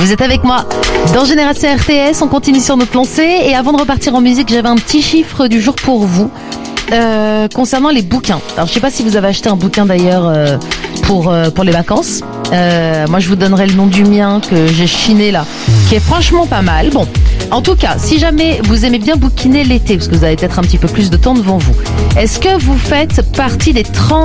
Vous êtes avec moi dans Génération RTS, on continue sur notre lancée. Et avant de repartir en musique, j'avais un petit chiffre du jour pour vous concernant les bouquins. Alors je sais pas si vous avez acheté un bouquin d'ailleurs pour les vacances. Moi je vous donnerai le nom du mien que j'ai chiné là, qui est franchement pas mal. Bon, en tout cas, si jamais vous aimez bien bouquiner l'été, parce que vous avez peut-être un petit peu plus de temps devant vous, est-ce que vous faites partie des 30